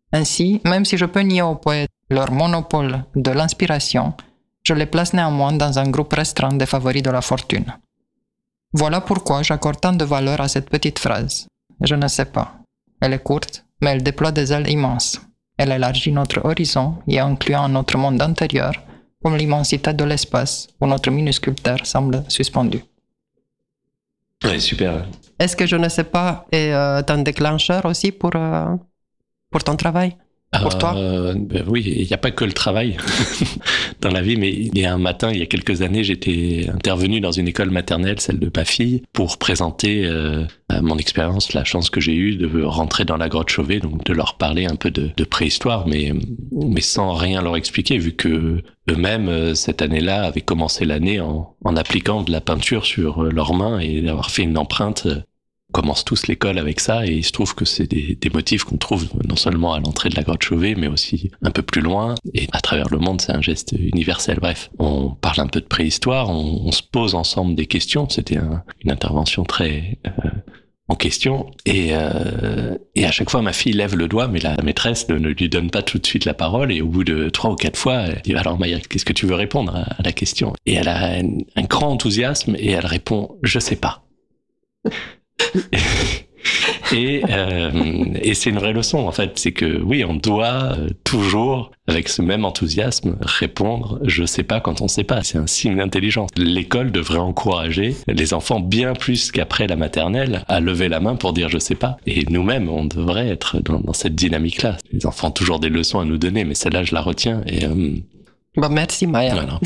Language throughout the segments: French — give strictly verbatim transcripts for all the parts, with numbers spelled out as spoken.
Ainsi, même si je peux nier aux poètes leur monopole de l'inspiration, je les place néanmoins dans un groupe restreint des favoris de la fortune. Voilà pourquoi j'accorde tant de valeur à cette petite phrase. Je ne sais pas. Elle est courte, mais elle déploie des ailes immenses. Elle élargit notre horizon et inclut un autre monde intérieur, comme l'immensité de l'espace où notre minuscule terre semble suspendue. Ouais, super. Est-ce que je ne sais pas est euh, un déclencheur aussi pour, euh, pour ton travail? Pour euh, toi ben oui, il n'y a pas que le travail dans la vie, mais il y a un matin, il y a quelques années, j'étais intervenu dans une école maternelle, celle de ma fille, pour présenter euh, mon expérience, la chance que j'ai eue de rentrer dans la grotte Chauvet, donc de leur parler un peu de, de préhistoire, mais, mais sans rien leur expliquer, vu que eux-mêmes, cette année-là, avaient commencé l'année en, en appliquant de la peinture sur leurs mains et d'avoir fait une empreinte. On commence tous l'école avec ça et il se trouve que c'est des, des motifs qu'on trouve non seulement à l'entrée de la grotte Chauvet, mais aussi un peu plus loin et à travers le monde, c'est un geste universel. Bref, on parle un peu de préhistoire, on, on se pose ensemble des questions. C'était un, une intervention très euh, en question et, euh, et à chaque fois ma fille lève le doigt, mais la maîtresse ne, ne lui donne pas tout de suite la parole et au bout de trois ou quatre fois, elle dit alors Maya, qu'est-ce que tu veux répondre à, à la question? Et elle a un, un grand enthousiasme et elle répond je sais pas. et, euh, et c'est une vraie leçon en fait, c'est que oui, on doit euh, toujours avec ce même enthousiasme répondre je sais pas quand on sait pas, c'est un signe d'intelligence. L'école devrait encourager les enfants bien plus qu'après la maternelle à lever la main pour dire je sais pas, et nous-mêmes on devrait être dans, dans cette dynamique là. Les enfants ont toujours des leçons à nous donner, mais celle-là je la retiens et euh... bon, merci Maya. Voilà.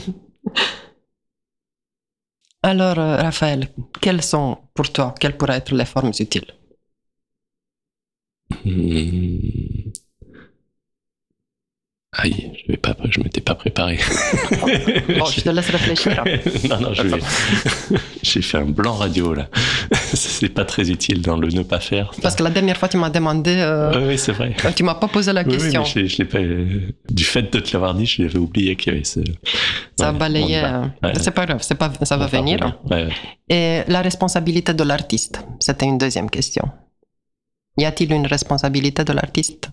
Alors, euh, Raphaël, quelles sont pour toi, quelles pourraient être les formes utiles? Mmh. Aïe, je vais pas, je m'étais pas préparé. Bon, je te laisse réfléchir. non, non, je vais... j'ai fait un blanc radio là. C'est pas très utile dans le ne pas faire. Ça. Parce que la dernière fois, tu m'as demandé. Euh... Oui, oui, c'est vrai. Tu m'as pas posé la oui, question. Oui, mais je, je l'ai pas. Du fait de te l'avoir dit, je l'avais oublié qu'il y avait ce. Ça a ouais, balayé. Ouais. C'est pas grave, c'est pas, ça va venir. venir. Ouais, ouais. Et la responsabilité de l'artiste, c'était une deuxième question. Y a-t-il une responsabilité de l'artiste?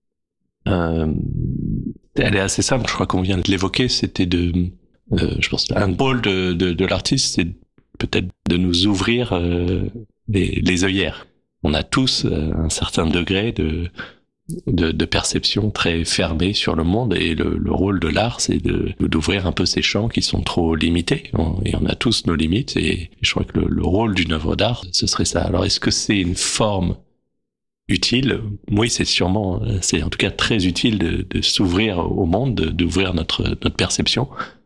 Euh, elle est assez simple, je crois qu'on vient de l'évoquer, c'était de, euh, je pense, un rôle de, de, de l'artiste, c'est peut-être de nous ouvrir euh, les, les œillères. On a tous euh, un certain degré de, de, de perception très fermée sur le monde, et le, le rôle de l'art, c'est de, d'ouvrir un peu ces champs qui sont trop limités, et on a tous nos limites, et je crois que le, le rôle d'une œuvre d'art, ce serait ça. Alors est-ce que c'est une forme utile? Oui, c'est sûrement, c'est en tout cas très utile de, de s'ouvrir au monde, de, d'ouvrir notre, notre perception.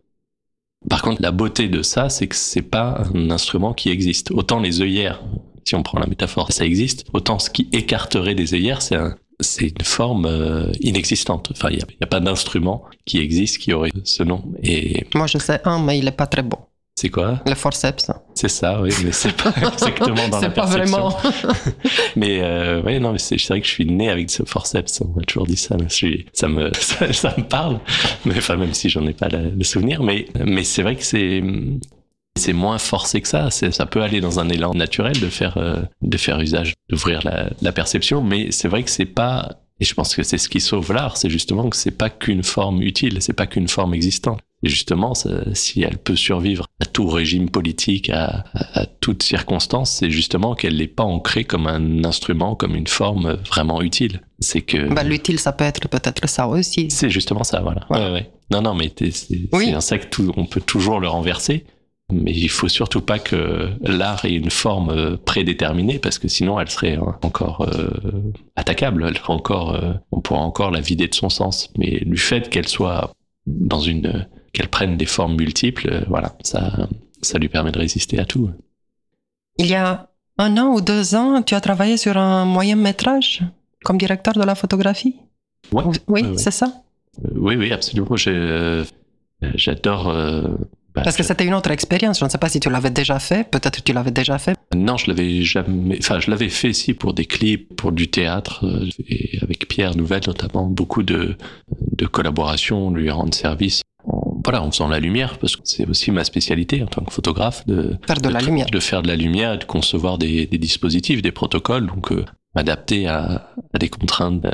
Par contre, la beauté de ça, c'est que c'est pas un instrument qui existe. Autant les œillères, si on prend la métaphore, ça existe, autant ce qui écarterait des œillères, c'est, un, c'est une forme euh, inexistante. Enfin, il n'y a, a pas d'instrument qui existe qui aurait ce nom. Et... Moi, je sais un, mais il est pas très beau. C'est quoi? Le forceps. C'est ça, oui, mais c'est pas exactement dans la perception. C'est pas vraiment. mais euh, oui, non, mais c'est, c'est vrai que je suis né avec ce forceps. On m'a toujours dit ça. Mais je suis, ça me, ça, ça me parle. Mais enfin, même si j'en ai pas la, le souvenir, mais mais c'est vrai que c'est c'est moins forcé que ça. C'est, ça peut aller dans un élan naturel de faire euh, de faire usage, d'ouvrir la, la perception. Mais c'est vrai que c'est pas. Et je pense que c'est ce qui sauve l'art, c'est justement que c'est pas qu'une forme utile, c'est pas qu'une forme existante. Et justement, ça, si elle peut survivre à tout régime politique, à, à, à toute circonstance, c'est justement qu'elle n'est pas ancrée comme un instrument, comme une forme vraiment utile. C'est que... Bah, l'utile, ça peut être peut-être ça aussi. C'est justement ça, voilà. Ouais. Ouais, ouais. Non, non, mais c'est, oui. c'est un sac, tout, on peut toujours le renverser. Mais il faut surtout pas que l'art ait une forme prédéterminée, parce que sinon elle serait encore euh, attaquable, elle serait encore, euh, on pourrait encore la vider de son sens. Mais du fait qu'elle soit dans une, qu'elle prenne des formes multiples, euh, voilà, ça, ça lui permet de résister à tout. Il y a un an ou deux ans, tu as travaillé sur un moyen métrage comme directeur de la photographie. Ouais, oui, ouais, ouais. C'est ça. Euh, oui, oui, absolument. J'ai, euh, j'adore. Euh, Parce que c'était une autre expérience. Je ne sais pas si tu l'avais déjà fait. Peut-être que tu l'avais déjà fait. Non, je l'avais jamais. Enfin, je l'avais fait ici pour des clips, pour du théâtre, et avec Pierre Nouvel notamment, beaucoup de de collaborations, lui rendre service. En, voilà, en faisant la lumière, parce que c'est aussi ma spécialité en tant que photographe de faire de, de la lumière, de faire de la lumière, de concevoir des, des dispositifs, des protocoles, donc euh, m'adapter à, à des contraintes